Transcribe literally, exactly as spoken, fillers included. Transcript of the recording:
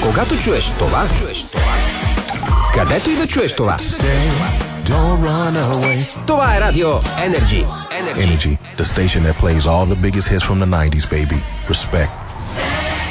Кога чуеш това, чуеш това, където и да чуеш това. Stay, don't run away. Това е Радио Energy. Energy. Energy, the station that plays all the biggest hits from the nineties, baby. Respect.